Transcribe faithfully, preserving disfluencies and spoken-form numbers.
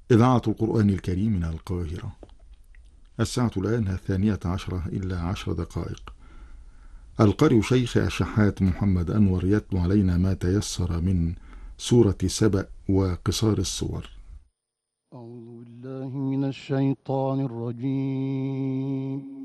إذاعة القرآن الكريم من القاهرة. الساعة الآن الثانية عشرة إلا عشر دقائق. القارئ شيخ الشحات محمد أنور يتلو علينا ما تيسر من سورة سبأ وقصار الصور. أعوذ بالله من الشيطان الرجيم.